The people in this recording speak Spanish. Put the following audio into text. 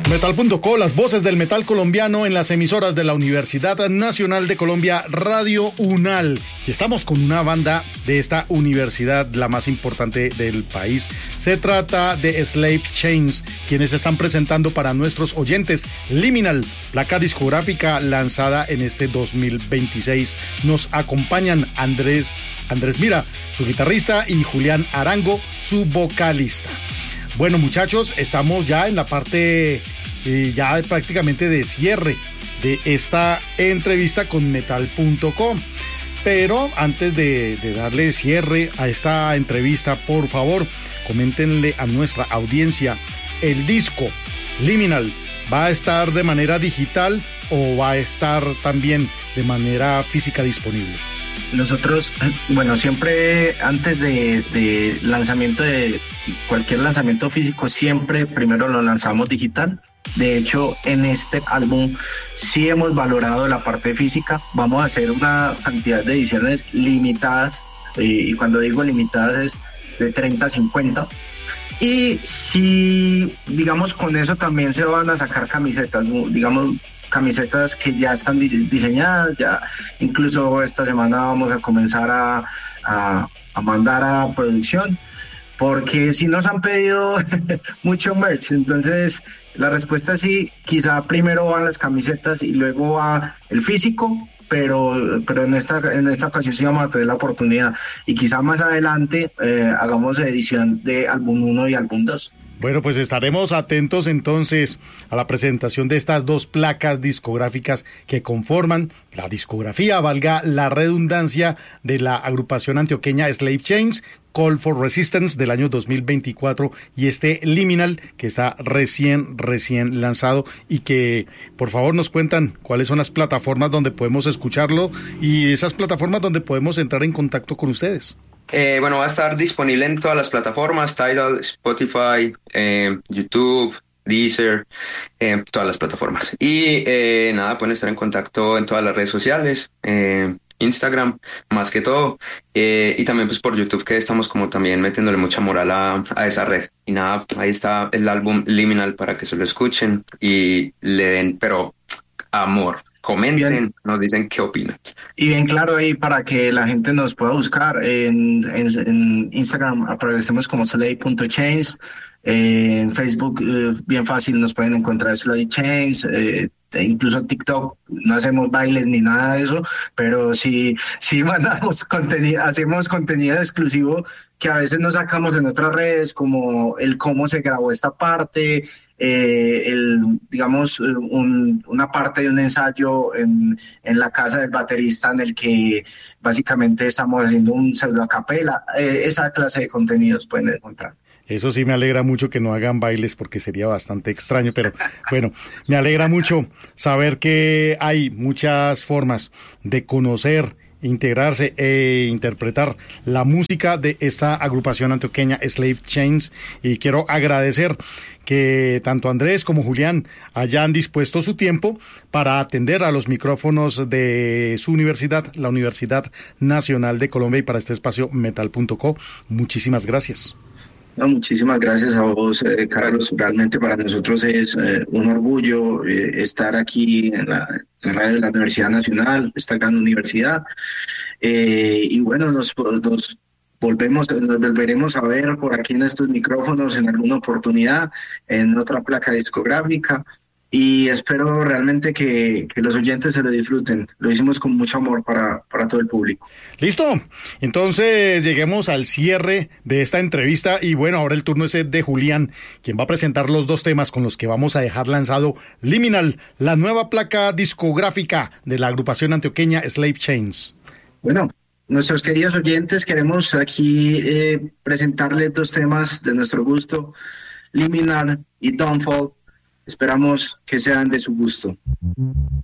Metal.co, las voces del metal colombiano en las emisoras de la Universidad Nacional de Colombia, Radio UNAL. Y estamos con una banda de esta universidad, la más importante del país. Se trata de Slave Chains, quienes están presentando para nuestros oyentes Liminal, placa discográfica lanzada en este 2026. Nos acompañan Andrés Mira, su guitarrista, y Julián Arango, su vocalista. Bueno, muchachos, estamos ya en la parte ya prácticamente de cierre de esta entrevista con Metal.co. Pero antes de darle cierre a esta entrevista, por favor, coméntenle a nuestra audiencia, ¿el disco Liminal va a estar de manera digital o va a estar también de manera física disponible? Nosotros, bueno, siempre antes de lanzamiento de cualquier lanzamiento físico, siempre primero lo lanzamos digital. De hecho, en este álbum sí hemos valorado la parte física. Vamos a hacer una cantidad de ediciones limitadas, y cuando digo limitadas es de 30 a 50. Y si, digamos, con eso también se van a sacar camisetas, digamos, camisetas que ya están diseñadas, ya incluso esta semana vamos a comenzar a mandar a producción, porque sí nos han pedido mucho merch. Entonces la respuesta es sí, quizá primero van las camisetas y luego va el físico, pero en esta ocasión sí vamos a tener la oportunidad, y quizá más adelante hagamos edición de álbum 1 y álbum 2. Bueno, pues estaremos atentos entonces a la presentación de estas dos placas discográficas que conforman la discografía, valga la redundancia, de la agrupación antioqueña Slave Chains, Call for Resistance del año 2024, y este Liminal que está recién lanzado, y que por favor nos cuentan cuáles son las plataformas donde podemos escucharlo y esas plataformas donde podemos entrar en contacto con ustedes. Bueno, va a estar disponible en todas las plataformas: Tidal, Spotify, YouTube, Deezer, todas las plataformas. Y nada, pueden estar en contacto en todas las redes sociales, Instagram más que todo, y también pues por YouTube, que estamos como también metiéndole mucha moral a esa red. Y nada, ahí está el álbum Liminal para que se lo escuchen y le den, pero amor. Comenten, bien, nos dicen qué opinan. Y bien claro, ahí para que la gente nos pueda buscar en Instagram, aparecemos como slave.chains. En Facebook, bien fácil, nos pueden encontrar Slave Chains. Incluso TikTok, no hacemos bailes ni nada de eso, pero sí mandamos contenido, hacemos contenido exclusivo que a veces no sacamos en otras redes, como el cómo se grabó esta parte, digamos, una parte de un ensayo en la casa del baterista, en el que básicamente estamos haciendo un pseudo a capela. Esa clase de contenidos pueden encontrar. Eso sí me alegra mucho que no hagan bailes, porque sería bastante extraño, pero bueno, me alegra mucho saber que hay muchas formas de conocer, integrarse e interpretar la música de esta agrupación antioqueña Slave Chains, y quiero agradecer que tanto Andrés como Julián hayan dispuesto su tiempo para atender a los micrófonos de su universidad, la Universidad Nacional de Colombia, y para este espacio Metal.co. Muchísimas gracias. No, muchísimas gracias a vos, Carlos. Realmente para nosotros es un orgullo estar aquí en la radio de la Universidad Nacional, esta gran universidad. Y bueno, nos volveremos a ver por aquí en estos micrófonos en alguna oportunidad, en otra placa discográfica. Y espero realmente que los oyentes se lo disfruten. Lo hicimos con mucho amor para todo el público. Listo. Entonces lleguemos al cierre de esta entrevista. Y bueno, ahora el turno es de Julián, quien va a presentar los dos temas con los que vamos a dejar lanzado Liminal, la nueva placa discográfica de la agrupación antioqueña Slave Chains. Bueno, nuestros queridos oyentes, queremos aquí presentarles dos temas de nuestro gusto, Liminal y Downfall. Esperamos que sean de su gusto.